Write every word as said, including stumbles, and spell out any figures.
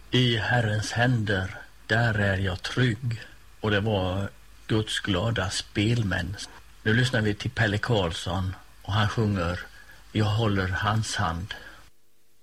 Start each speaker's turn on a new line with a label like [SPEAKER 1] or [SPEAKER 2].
[SPEAKER 1] I Herrens händer, där är jag trygg. Och det var Guds glada spelmän. Nu lyssnar vi till Pelle Karlsson och han sjunger Jag håller hans hand.